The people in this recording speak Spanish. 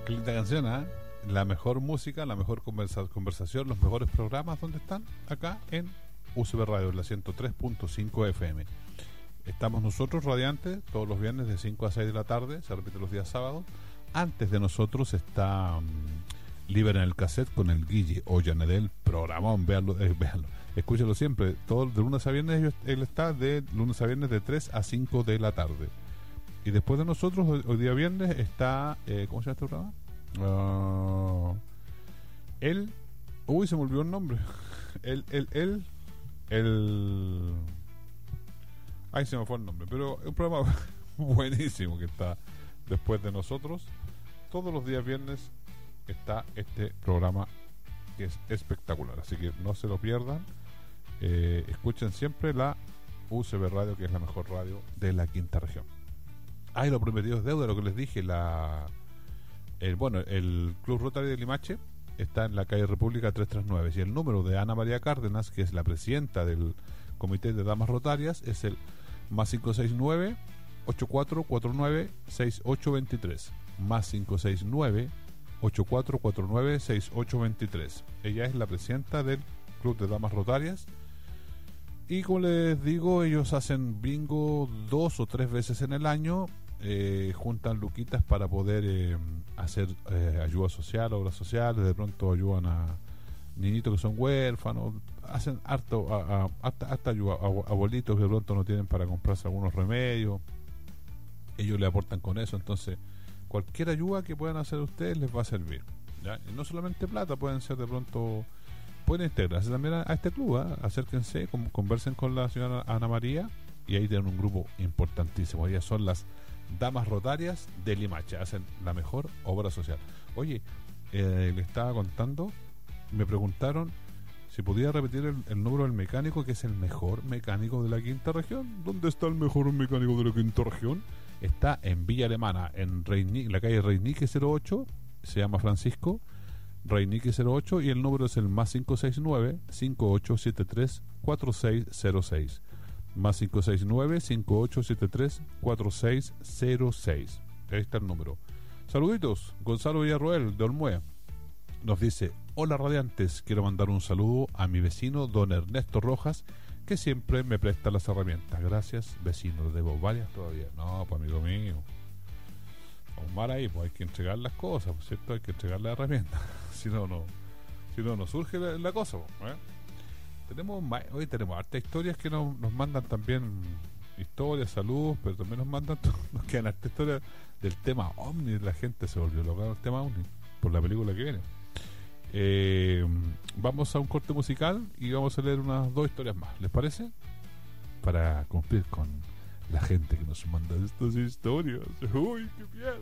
Qué linda canción, ¿eh? La mejor música, la mejor conversación, los mejores programas, ¿dónde están? Acá en UCB Radio, en la 103.5 FM. Estamos nosotros radiantes todos los viernes de 5 a 6 de la tarde, se repite los días sábados. Antes de nosotros está Libre en el Cassette con el Guille Ollanedel, programón, véanlo, escúchalo siempre, todo de lunes a viernes. Él está de lunes a viernes de 3 a 5 de la tarde. Y después de nosotros, hoy día viernes, está, ¿cómo se llama este programa? Uy, se me olvidó el nombre. Ay, se me fue el nombre. Pero es un programa buenísimo que está después de nosotros. Todos los días viernes está este programa que es espectacular. Así que no se lo pierdan. Escuchen siempre la UCB Radio, que es la mejor radio de la quinta región. Ay, lo prometido es deuda, lo que les dije. El Club Rotary de Limache está en la calle República 339. Y el número de Ana María Cárdenas, que es la presidenta del Comité de Damas Rotarias, es el más 569 8449 6823. Más 569 8449 6823. Ella es la presidenta del Club de Damas Rotarias. Y como les digo, ellos hacen bingo 2 o 3 veces en el año. Juntan luquitas para poder hacer ayuda social, obras sociales. De pronto ayudan a niñitos que son huérfanos. Hacen harta ayuda a abuelitos que de pronto no tienen para comprarse algunos remedios. Ellos le aportan con eso. Entonces cualquier ayuda que puedan hacer ustedes les va a servir, ¿ya? Y no solamente plata, pueden ser de pronto, pueden integrarse también a este club, ¿eh? Acérquense, conversen con la señora Ana María, y ahí tienen un grupo importantísimo. Ellas son las Damas Rotarias de Limache, hacen la mejor obra social. Oye, le estaba contando, me preguntaron si podía repetir el número del mecánico, que es el mejor mecánico de la quinta región. ¿Dónde está el mejor mecánico de la quinta región? Está en Villa Alemana, en la calle Reinique 08, se llama Francisco Reinique 08, y el número es el más 569 5873 4606. Más 569 5873 4606. Ahí está el número. Saluditos. Gonzalo Villarroel de Olmué nos dice: hola radiantes, quiero mandar un saludo a mi vecino don Ernesto Rojas, que siempre me presta las herramientas. Gracias, vecino. Debo varias todavía. No, pues amigo mío, vamos mal ahí, pues hay que entregar las cosas, ¿por cierto? Hay que entregar las herramientas. si no surge la cosa, ¿eh? Hoy tenemos hartas historias que nos mandan también, historias, saludos, pero también nos quedan hartas historias del tema OVNI. La gente se volvió loca con el tema OVNI por la película que viene. Vamos a un corte musical y vamos a leer unas 2 historias más, ¿les parece? Para cumplir con la gente que nos manda estas historias. ¡Uy, qué miedo!